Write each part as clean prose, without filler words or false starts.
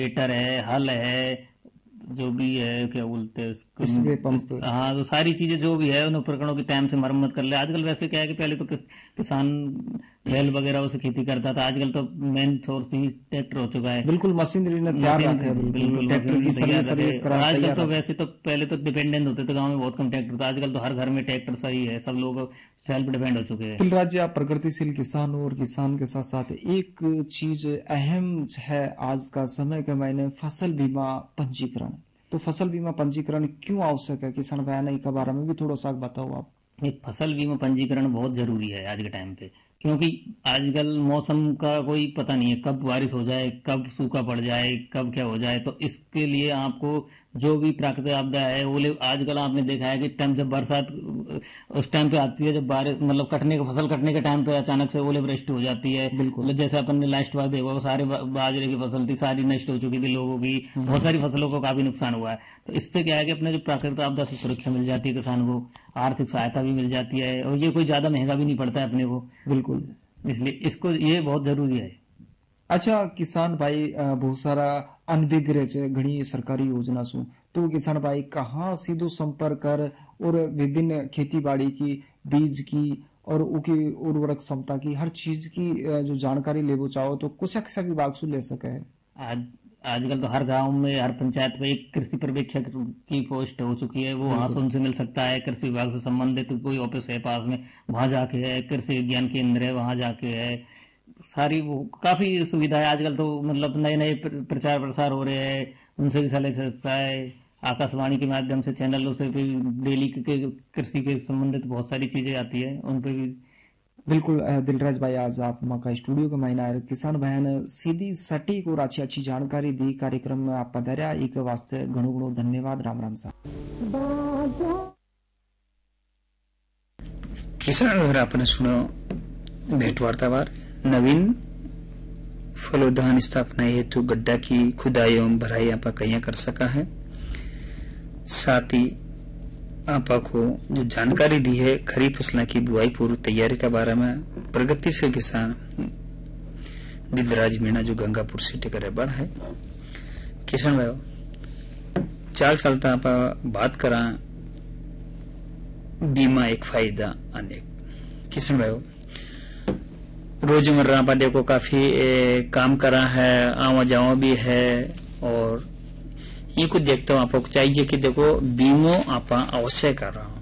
टेटर है, हल है, जो भी है क्या बोलते हैं स्प्रे पंप। उसको, हाँ तो सारी चीजें जो भी है उन उपकरणों की टाइम से मरम्मत कर ले। आजकल वैसे क्या है कि पहले तो किसान बैल वगैरह से खेती करता था, आजकल तो मेन सोर्स ही ट्रैक्टर हो चुका है। बिल्कुल मशीनरी ने तैयार मशीन रखा है, बिल्कुल बिल्कुल ट्रैक्टर की मशीनरी तैयार सर्विस रखे। सर्विस और करा आजकल तैयार तो रखा है। वैसे तो पहले तो डिपेंडेंट होते थे, गांव में बहुत कम ट्रैक्टर था, आजकल तो हर घर में ट्रैक्टर सही है, सब लोग सेल्फ डिपेंड हो चुके हैं। बिलराज जी, आप प्रगतिशील किसान हो और किसान के साथ साथ एक चीज अहम है आज का समय के मायने, फसल बीमा पंजीकरण। तो फसल बीमा पंजीकरण क्यों आवश्यक है किसान भाई के बारे में भी थोड़ा सा बताओ आप। एक फसल बीमा पंजीकरण बहुत जरूरी है आज के टाइम पे, क्योंकि आजकल मौसम का कोई पता नहीं है, कब बारिश हो जाए, कब सूखा पड़ जाए, कब क्या हो जाए। तो इसके लिए आपको जो भी प्राकृतिक आपदा है, ओले आजकल आपने देखा है कि टाइम जब बरसात उस टाइम पे आती है, जब बारिश मतलब कटने का फसल कटने के टाइम पे अचानक से ओले वृष्टि हो जाती है। बिल्कुल। मतलब जैसे अपन ने लास्ट बार देखा, वो सारे बाजरे की फसल थी, सारी नष्ट हो चुकी थी लोगों की, बहुत सारी फसलों को काफी नुकसान हुआ है। तो इससे क्या है कि अपने जो प्राकृतिक आपदा से सुरक्षा मिल जाती है किसान को, आर्थिक सहायता भी मिल जाती है, और ये कोई ज्यादा महंगा भी नहीं पड़ता है अपने को। बिल्कुल। इसलिए इसको ये बहुत जरूरी है। अच्छा किसान भाई, बहुत सारा अनभिज्ञ છે ઘણી સરકારી યોजना શું, तो किसान भाई कहाँ सीधो संपर्क कर और विभिन्न खेती बाड़ी की, बीज की और उनकी उर्वरक क्षमता की हर चीज की जो जानकारी लेवो चाहो तो कुछ विभाग से ले सके है। आज आजकल तो हर गांव में, हर पंचायत में एक कृषि पर्यवेक्षक की पोस्ट हो चुकी है, वो वहां से बिल्कुल। उनसे मिल सकता है। कृषि विभाग से संबंधित कोई ऑफिस है पास में, वहां जाके है, कृषि विज्ञान केंद्र है वहां जाके है, सारी वो काफी सुविधा है। आजकल तो मतलब नए नए प्रचार प्रसार हो रहे हैं, उनसे भी सलाह ले सकता है। आकाशवाणी के माध्यम से चैनलों से भी डेली के कृषि के संबंधित बहुत सारी चीजें आती है, उन पे भी। बिल्कुल दिलराज भाई, आज आप मका स्टूडियो के महीना आए किसान भाई ने सीधी सटीक और अच्छी अच्छी जानकारी दी, कार्यक्रम में आप पधार्या एक वास्ते घणो घणो धन्यवाद। राम राम सा किसान आपने सुनो भेंट वार्तावार। नवीन फलोधान स्थापना हेतु गड्ढा की खुदाई एवं भराई आप कहीं कर सका है। साथ ही आपा को जो जानकारी दी है खरीफ फसलों की बुआई पूर्व तैयारी के बारे में, प्रगतिशील किसान दिलराज मीणा जो गंगापुर सिटी का रहबर है। किसान भाई चाल चलता आप बात करा बीमा एक फायदा अनेक। किसान भाई रोजमर्रा आप देखो काफी काम करा है, आवा जावा भी है, और ये कुछ देखता हूँ आपको चाहिए कि देखो बीमो आप अवश्य कर रहा हूं।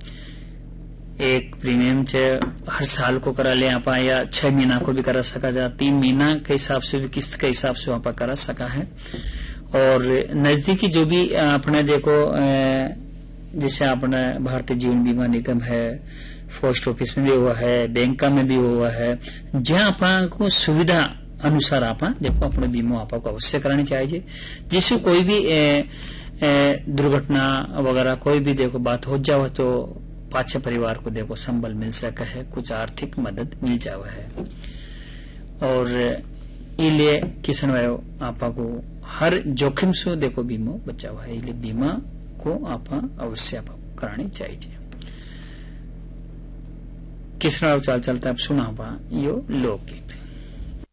एक प्रीमियम चे हर साल को करा ले आप, या 6 महीना को भी करा सका जा, 3 महीना के हिसाब से भी, किस्त के हिसाब से आप करा सका है। और नजदीकी जो भी अपने देखो जैसे अपने भारतीय जीवन बीमा निगम है, पोस्ट ऑफिस में भी हुआ है, बैंक में भी हुआ है, जहां आपको सुविधा अनुसार आप देखो अपने बीमो आपको अवश्य करानी चाहिए, जिससे कोई भी दुर्घटना वगैरह कोई भी देखो बात हो जावे तो पाछे परिवार को देखो संबल मिल सका है, कुछ आर्थिक मदद मिल जावा है। और इसलिए किसान भाई आपको हर जोखिम से देखो बीमो बचावा है, इसलिए बीमा को आप अवश्य आप करानी चाहिए। किसान चाल चलता आप सुना यो लोकगीत।